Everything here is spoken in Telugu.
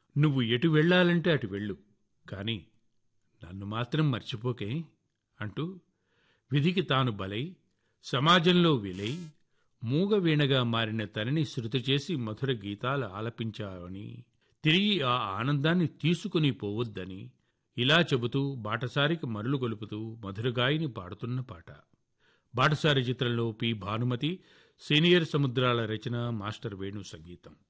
నువ్వు ఎటు వెళ్ళాలంటే అటు వెళ్ళు, కాని నన్ను మాత్రం మర్చిపోకే అంటూ విధికి తాను బలై సమాజంలో విలై మూగవీణగా మారిన తనని శృతి చేసి మధుర గీతాలు ఆలపించావని, తిరిగి ఆ ఆనందాన్ని తీసుకుని పోవద్దని ఇలా చెబుతూ బాటసారికి మరులు గొలుపుతూ మధురగాయిని పాడుతున్న పాట. బాటసారి చిత్రంలో పి. భానుమతి, సీనియర్ సముద్రాల రచన, మాస్టర్ వేణు సంగీతం.